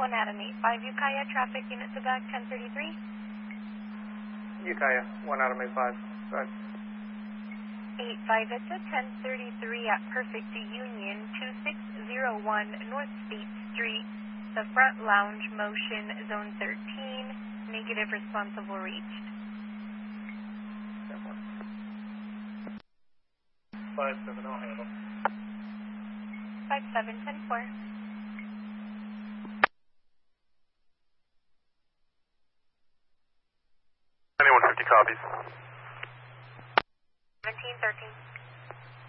1 Adam 85 Ukiah, traffic unit to back 1033. Ukiah, 1 Adam 85. Go ahead. 85, it's at 1033 at Perfect Union, 2601 North State Street, the front lounge, motion, zone 13, negative responsible reached. 57, I'll handle. 5710-4. 9150 copies. 1713.